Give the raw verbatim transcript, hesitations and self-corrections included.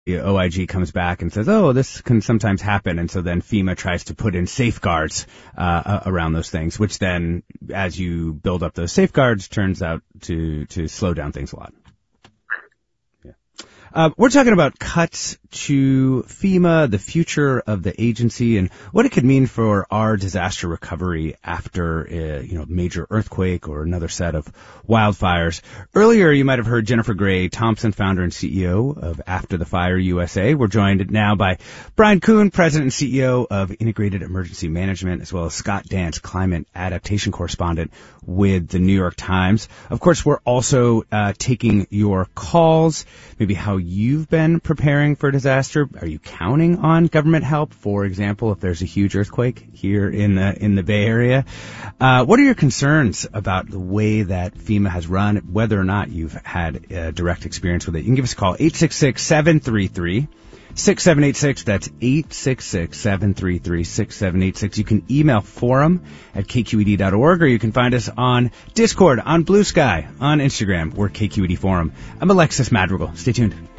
O I G comes back and says, oh, this can sometimes happen. And so then FEMA tries to put in safeguards uh, around those things, which then, as you build up those safeguards, turns out to, to slow down things a lot. Uh, we're talking about cuts to FEMA, the future of the agency, and what it could mean for our disaster recovery after a you know, major earthquake or another set of wildfires. Earlier, you might have heard Jennifer Gray Thompson, founder and C E O of After the Fire U S A. We're joined now by Brian Kuhn, president and C E O of Integrated Emergency Management, as well as Scott Dance, climate adaptation correspondent with the New York Times. Of course, we're also uh, taking your calls, maybe how you've been preparing for disaster. Are you counting on government help? For example, if there's a huge earthquake here in the in the Bay Area, uh, what are your concerns about the way that FEMA has run? Whether or not you've had uh, direct experience with it, you can give us a call eight six six, seven three three, six seven eight six. That's eight six six, seven three three, six seven eight six. You can email forum at k q e d dot org, or you can find us on Discord, on Blue Sky, on Instagram. We're K Q E D Forum. I'm Alexis Madrigal. Stay tuned.